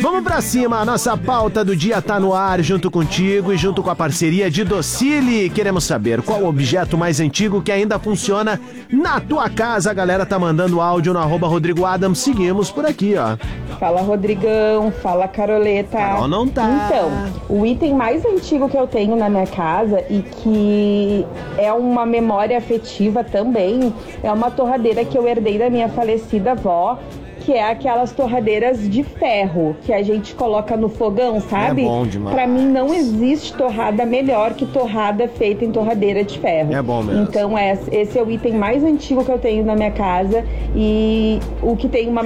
Vamos pra cima, a nossa pauta do dia tá no ar, junto contigo e junto com a parceria de Docile. Queremos saber qual o objeto mais antigo que ainda funciona na tua casa. A galera tá mandando áudio no @Rodrigo Adams. Seguimos por aqui, ó. Fala, Rodrigão. Fala, Caroleta. Carol não tá. Então, o item mais antigo que eu tenho na minha casa e que é uma memória afetiva também é uma torradeira que eu herdei da minha falecida avó, que é aquelas torradeiras de ferro que a gente coloca no fogão, sabe? É bom demais. Pra mim não existe torrada melhor que torrada feita em torradeira de ferro. É bom mesmo. Então esse é o item mais antigo que eu tenho na minha casa e o que tem uma